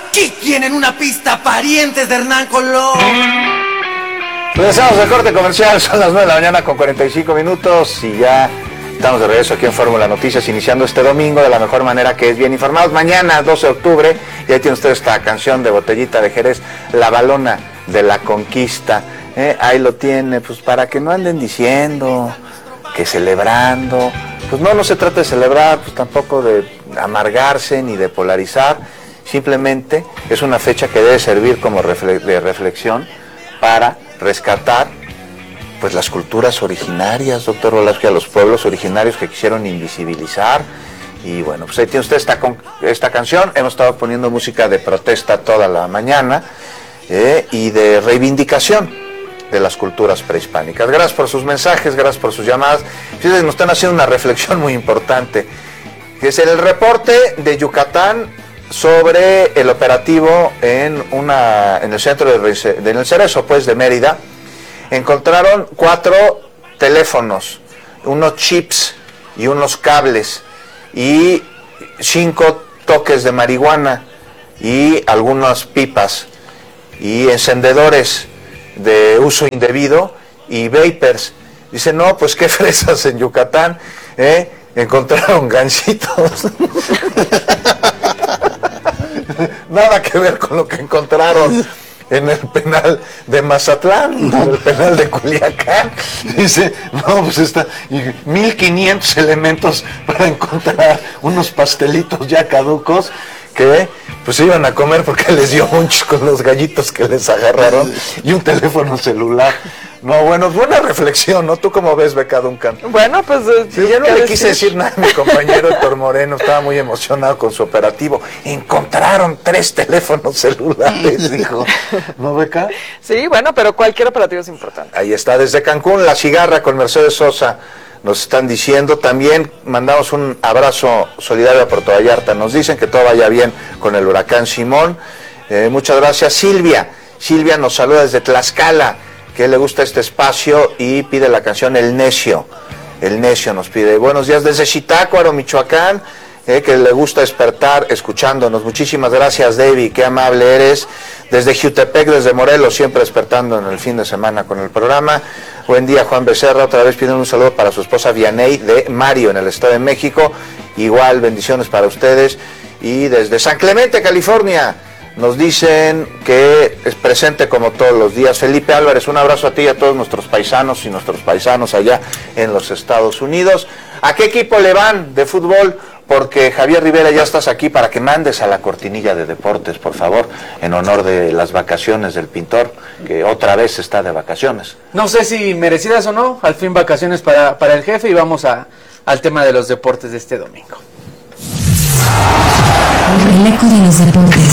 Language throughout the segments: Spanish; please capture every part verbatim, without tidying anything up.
Aquí tienen una pista, parientes de Hernán Colón. Regresamos al corte comercial, son las nueve de la mañana con cuarenta y cinco minutos y ya estamos de regreso aquí en Fórmula Noticias, iniciando este domingo de la mejor manera, que es bien informados. Mañana, doce de octubre, y ahí tiene usted esta canción de Botellita de Jerez, La Balona de la Conquista. Eh, ahí lo tiene, pues para que no anden diciendo que celebrando. Pues no, no se trata de celebrar, pues tampoco de amargarse ni de polarizar. Simplemente es una fecha que debe servir como refle- de reflexión para rescatar pues las culturas originarias, doctor Velázquez, a los pueblos originarios que quisieron invisibilizar. Y bueno, pues ahí tiene usted esta, con, esta canción. Hemos estado poniendo música de protesta toda la mañana eh, y de reivindicación de las culturas prehispánicas. Gracias por sus mensajes, gracias por sus llamadas. Fíjense, nos están haciendo una reflexión muy importante, que es el reporte de Yucatán sobre el operativo en una en el centro de, de en el Cerezo, pues, de Mérida. Encontraron cuatro teléfonos, unos chips y unos cables y cinco toques de marihuana y algunas pipas y encendedores de uso indebido y vapers. Dice, no, pues qué fresas en Yucatán, ¿eh? Encontraron ganchitos. Nada que ver con lo que encontraron en el penal de Mazatlán, en el penal de Culiacán. Dice, no, pues está, y mil quinientos elementos para encontrar unos pastelitos ya caducos que pues se iban a comer porque les dio mucho con los gallitos que les agarraron y un teléfono celular. No, bueno, buena reflexión, ¿no? ¿Tú cómo ves, Beca Duncan? Bueno, pues... Sí, yo no le quise decir nada a mi compañero Héctor Moreno, estaba muy emocionado con su operativo. Encontraron tres teléfonos celulares, dijo. ¿No, Beca? Sí, bueno, pero cualquier operativo es importante. Ahí está, desde Cancún, La Cigarra con Mercedes Sosa, nos están diciendo. También mandamos un abrazo solidario a Puerto Vallarta. Nos dicen que todo vaya bien con el huracán Simón. Eh, muchas gracias. Silvia, Silvia nos saluda desde Tlaxcala, que le gusta este espacio y pide la canción El Necio. El Necio nos pide. Buenos días desde Zitácuaro, Michoacán, eh, que le gusta despertar escuchándonos. Muchísimas gracias, David, qué amable eres. Desde Jutepec, desde Morelos, siempre despertando en el fin de semana con el programa. Buen día, Juan Becerra, otra vez pidiendo un saludo para su esposa Vianey de Mario, en el Estado de México. Igual, bendiciones para ustedes. Y desde San Clemente, California, nos dicen que es presente como todos los días. Felipe Álvarez, un abrazo a ti y a todos nuestros paisanos y nuestros paisanos allá en los Estados Unidos. ¿A qué equipo le van de fútbol? Porque Javier Rivera, ya estás aquí para que mandes a la cortinilla de deportes, por favor, en honor de las vacaciones del pintor, que otra vez está de vacaciones. No sé si merecidas o no, al fin vacaciones para, para el jefe, y vamos a, al tema de los deportes de este domingo. El eco de los deportes.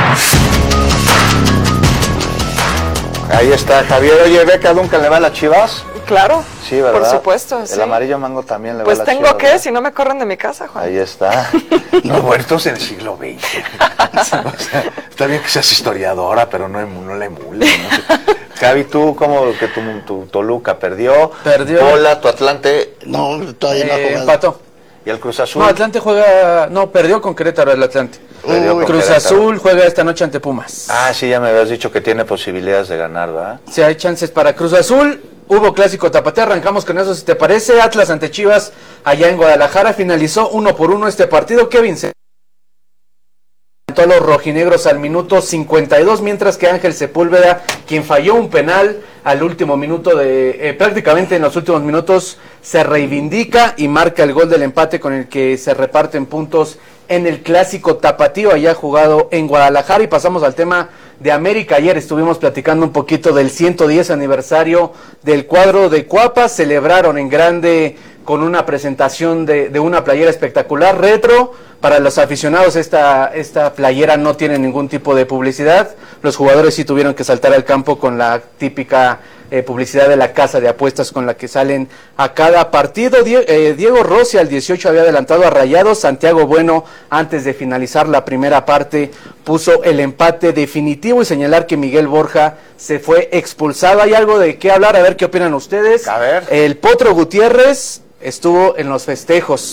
Ahí está Javier. Oye, Beca Duncan, ¿le va a las Chivas? Claro, sí, ¿verdad? Por supuesto, El sí. amarillo mango también le pues va a las Chivas. Pues tengo que, ¿verdad? si no me corren de mi casa, Juan. Ahí está. No, bueno, entonces en el siglo veinte. O sea, está bien que seas historiadora, pero no, no le emules, ¿no? Javi, ¿tú cómo que tu, tu Toluca perdió? Perdió. Hola, tu Atlante. No, todavía no ha Eh, jugado. empató. ¿Y el Cruz Azul? No, Atlante juega, no, perdió con Querétaro el Atlante. Perdió con Cruz Querétaro. Azul juega esta noche ante Pumas. Ah, sí, ya me habías dicho que tiene posibilidades de ganar, ¿verdad? Si hay chances para Cruz Azul. Hubo clásico tapatío, arrancamos con eso si te parece. Atlas ante Chivas allá en Guadalajara, finalizó uno por uno este partido. Kevin se a los rojinegros al minuto cincuenta y dos, mientras que Ángel Sepúlveda, quien falló un penal al último minuto de, eh, prácticamente en los últimos minutos, se reivindica y marca el gol del empate con el que se reparten puntos en el clásico tapatío allá jugado en Guadalajara. Y pasamos al tema de América. Ayer estuvimos platicando un poquito del ciento diez aniversario del cuadro de Cuapa. Celebraron en grande con una presentación de, de una playera espectacular, retro. Para los aficionados esta, esta playera no tiene ningún tipo de publicidad. Los jugadores sí tuvieron que saltar al campo con la típica eh, publicidad de la casa de apuestas con la que salen a cada partido. Die eh, Diego Rossi al dieciocho había adelantado a Rayados. Santiago Bueno, antes de finalizar la primera parte, puso el empate definitivo, y señalar que Miguel Borja se fue expulsado. Hay algo de qué hablar, a ver qué opinan ustedes. A ver. El Potro Gutiérrez estuvo en los festejos.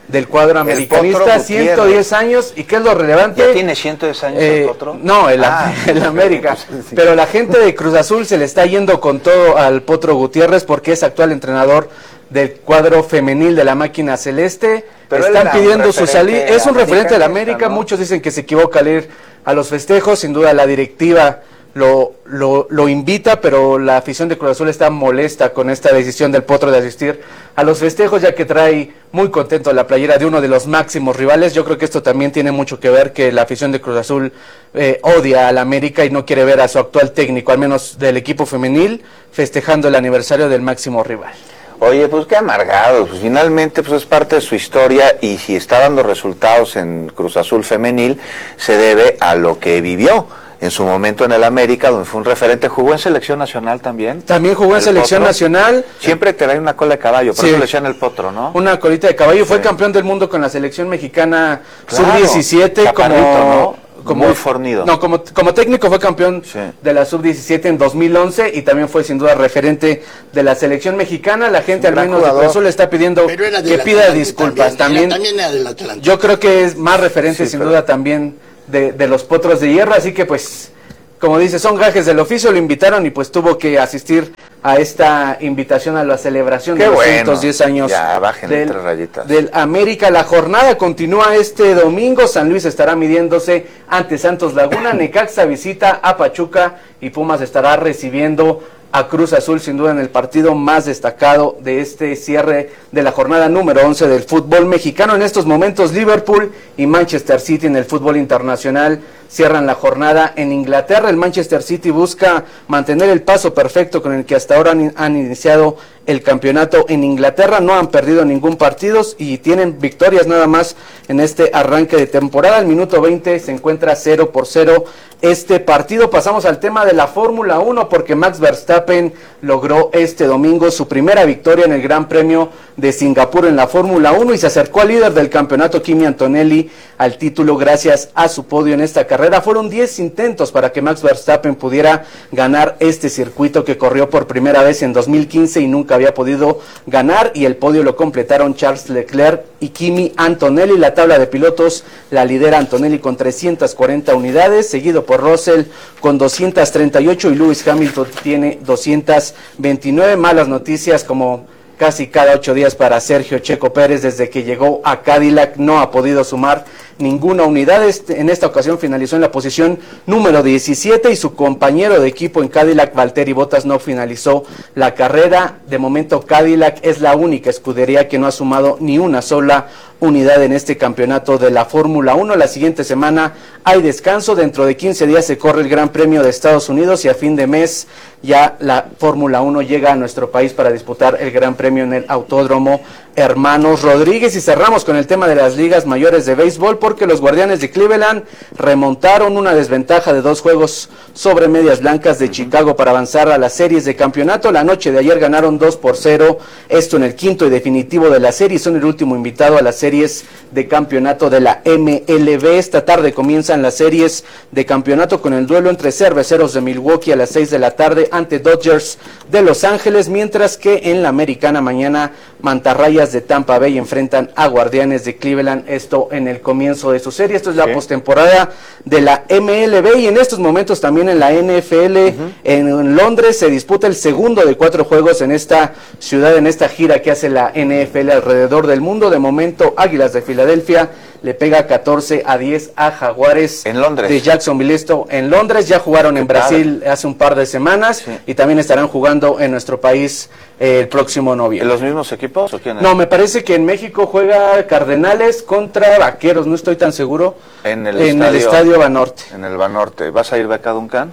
del cuadro americanista, ciento diez años. ¿Y qué es lo relevante? ¿Ya tiene ciento diez años eh, el Potro? No, el, ah, el América. Pues, sí. Pero la gente de Cruz Azul se le está yendo con todo al Potro Gutiérrez porque es actual entrenador del cuadro femenil de la máquina celeste. Pero están pidiendo su salida. Es un América, referente de la América. ¿no? Muchos dicen que se equivoca al ir a los festejos. Sin duda la directiva Lo, lo, lo invita, pero la afición de Cruz Azul está molesta con esta decisión del Potro de asistir a los festejos, ya que trae muy contento la playera de uno de los máximos rivales. Yo creo que esto también tiene mucho que ver, que la afición de Cruz Azul eh, odia a la América y no quiere ver a su actual técnico, al menos del equipo femenil, festejando el aniversario del máximo rival. Oye, pues qué amargado, pues finalmente pues es parte de su historia y si está dando resultados en Cruz Azul femenil, se debe a lo que vivió en su momento en el América, donde fue un referente. Jugó en selección nacional también. También jugó en el selección Potro. Siempre Siempre te da una cola de caballo, por Sí. eso le decían el Potro, ¿no? Una colita de caballo. Fue Sí. campeón del mundo con la selección mexicana Claro. sub diecisiete. Chaparrito, como, ¿no? como Muy fornido. No, como, como técnico fue campeón Sí. de la sub diecisiete en dos mil once y también fue sin duda referente de la selección mexicana. La gente Un al gran menos de jugador. Cruz Azul le está pidiendo Pero era que del pida Atlante disculpas. También, También, era- también era del Atlante. yo creo que es más referente Sí, sin pero- duda también de, de los Potros de Hierro, así que pues, como dice, son gajes del oficio, lo invitaron y pues tuvo que asistir a esta invitación a la celebración Qué de los bueno. ciento diez años Ya, bájenle del, tres rayitas. del América. La jornada continúa este domingo. San Luis estará midiéndose ante Santos Laguna, Necaxa visita a Pachuca y Pumas estará recibiendo a Cruz Azul, sin duda en el partido más destacado de este cierre de la jornada número once del fútbol mexicano. En estos momentos Liverpool y Manchester City en el fútbol internacional cierran la jornada en Inglaterra. El Manchester City busca mantener el paso perfecto con el que hasta ahora han, han iniciado el campeonato en Inglaterra. No han perdido ningún partido y tienen victorias nada más en este arranque de temporada. Al minuto veinte se encuentra cero por cero este partido. Pasamos al tema de la Fórmula uno porque Max Verstappen logró este domingo su primera victoria en el Gran Premio de Singapur en la Fórmula uno y se acercó al líder del campeonato, Kimi Antonelli, al título gracias a su podio en esta carrera. Fueron diez intentos para que Max Verstappen pudiera ganar este circuito que corrió por primera vez en dos mil quince y nunca había podido ganar, y el podio lo completaron Charles Leclerc y Kimi Antonelli. La tabla de pilotos la lidera Antonelli con trescientas cuarenta unidades, seguido por Russell con doscientas treinta y ocho y Lewis Hamilton tiene doscientas veintinueve. Malas noticias como casi cada ocho días para Sergio Checo Pérez. Desde que llegó a Cadillac no ha podido sumar ninguna unidad. Este, en esta ocasión finalizó en la posición número diecisiete y su compañero de equipo en Cadillac, Valtteri Bottas, no finalizó la carrera. De momento Cadillac es la única escudería que no ha sumado ni una sola unidad en este campeonato de la Fórmula uno. La siguiente semana hay descanso, dentro de quince días se corre el Gran Premio de Estados Unidos y a fin de mes ya la Fórmula uno llega a nuestro país para disputar el Gran Premio en el Autódromo Hermanos Rodríguez. Y cerramos con el tema de las ligas mayores de béisbol porque los Guardianes de Cleveland remontaron una desventaja de dos juegos sobre Medias Blancas de Chicago para avanzar a las series de campeonato. La noche de ayer ganaron dos por cero, esto en el quinto y definitivo de la serie, son el último invitado a las series de campeonato de la M L B. Esta tarde comienzan las series de campeonato con el duelo entre Cerveceros de Milwaukee a las seis de la tarde ante Dodgers de Los Ángeles, mientras que en la Americana mañana Mantarrayas de Tampa Bay enfrentan a Guardianes de Cleveland, esto en el comienzo de su serie. Esto es la Sí. postemporada de la M L B y en estos momentos también en la N F L. Uh-huh. En Londres se disputa el segundo de cuatro juegos en esta ciudad, en esta gira que hace la N F L alrededor del mundo. De momento Águilas de Filadelfia le pega catorce a diez a Jaguares en Londres de Jacksonville. Esto en Londres, ya jugaron en Brasil hace un par de semanas, sí, y también estarán jugando en nuestro país eh, el próximo noviembre. ¿Los mismos equipos o quién es? No, me parece que en México juega Cardenales contra Vaqueros, no estoy tan seguro. En el, en estadio, el estadio Banorte. En el Banorte. ¿Vas a ir, Beca Duncan,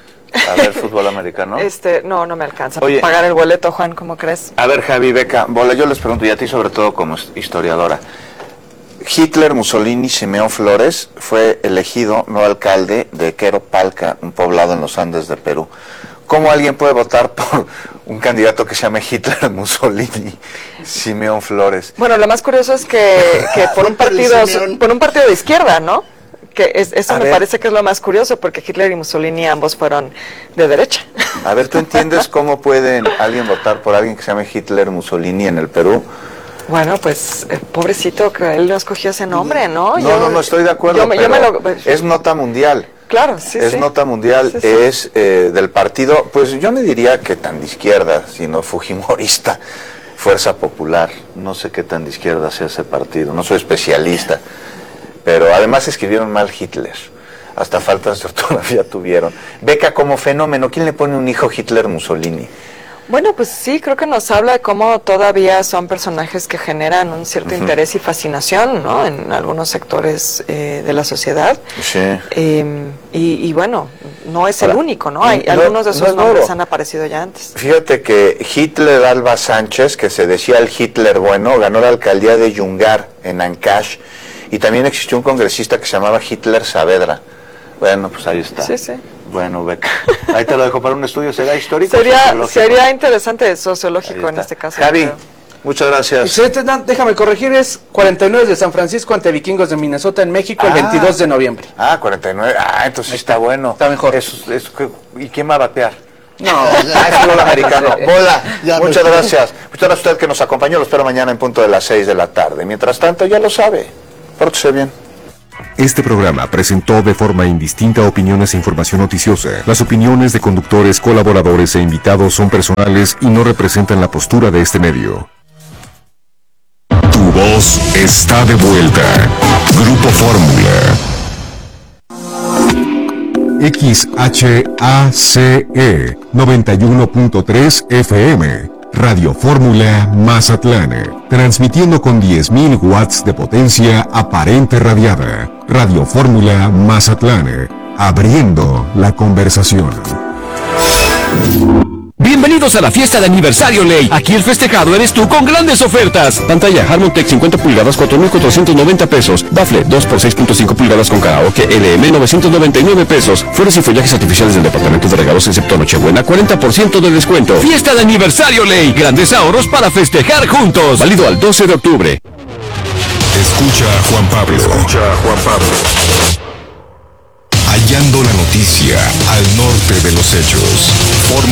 a ver fútbol americano? Este, no, no me alcanza Oye, para pagar el boleto, Juan, ¿cómo crees? A ver, Javi, Beca, Bola, yo les pregunto, y a ti sobre todo como historiadora. Hitler, Mussolini, Simeón Flores fue elegido nuevo alcalde de Queropalca, un poblado en los Andes de Perú. ¿Cómo alguien puede votar por un candidato que se llame Hitler, Mussolini, Simeón Flores? Bueno, lo más curioso es que, que por un partido por un partido de izquierda, ¿no? Que es, eso a me ver, parece que es lo más curioso, porque Hitler y Mussolini ambos fueron de derecha. A ver, ¿tú entiendes cómo puede alguien votar por alguien que se llame Hitler, Mussolini en el Perú? Bueno, pues, eh, pobrecito que él no escogió ese nombre, ¿no? No, Yo- no, no estoy de acuerdo, yo me- yo pero me lo- es nota mundial. Claro, sí, es sí. nota mundial, Sí, sí. es eh, del partido, pues yo no diría que tan de izquierda, sino fujimorista, Fuerza Popular. No sé qué tan de izquierda sea ese partido, no soy especialista, pero además escribieron mal Hitler, hasta faltas de ortografía tuvieron. Beca como fenómeno, ¿quién le pone un hijo Hitler Mussolini? Bueno, pues sí, creo que nos habla de cómo todavía son personajes que generan un cierto Ujú. interés y fascinación, ¿no? En algunos sectores eh, de la sociedad. Sí. Eh, y, y bueno, no es el Ahora, único, ¿no? Hay no- algunos de no esos es nombres nuevo. han aparecido ya antes. Fíjate que Hitler Alba Sánchez, que se decía el Hitler bueno, ganó la alcaldía de Yungar, en Ancash, y también existió un congresista que se llamaba Hitler Saavedra. Bueno, pues ahí está. Sí, sí. Bueno, Beca, ahí te lo dejo para un estudio, ¿será histórico o Sería, sociológico? sería interesante Ahí sociológico en está. este caso. Javi, creo. muchas gracias. Excelente, Dan, déjame corregir, es cuarenta y nueve de San Francisco ante Vikingos de Minnesota en México el Ah. veintidós de noviembre. Ah, cuarenta y nueve, ah, entonces sí está bueno. Está mejor. Eso- eso que- ¿Y quién va a batear? No, Ah, es gol americano. Bola. Ya, Muchas pues. gracias. Muchas gracias a usted que nos acompañó. Lo espero mañana en punto de las seis de la tarde. Mientras tanto, ya lo sabe. Pórtese bien. Este programa presentó de forma indistinta opiniones e información noticiosa. Las opiniones de conductores, colaboradores e invitados son personales y no representan la postura de este medio. Tu voz está de vuelta. Grupo Fórmula. X H A C E noventa y uno punto tres F M. Radio Fórmula Mazatlán, transmitiendo con diez mil watts de potencia aparente radiada. Radio Fórmula Mazatlán, abriendo la conversación. Bienvenidos a la fiesta de aniversario Ley. Aquí el festejado eres tú con grandes ofertas. Pantalla Harmon-Tech cincuenta pulgadas, cuatro mil cuatrocientos noventa pesos. Bafle dos por seis punto cinco pulgadas con karaoke L M novecientos noventa y nueve pesos. Flores y follajes artificiales del departamento de regalos excepto Nochebuena, cuarenta por ciento de descuento. Fiesta de aniversario Ley. Grandes ahorros para festejar juntos. Válido al doce de octubre. Escucha a Juan Pablo. Escucha a Juan Pablo. Hallando la noticia al norte de los hechos.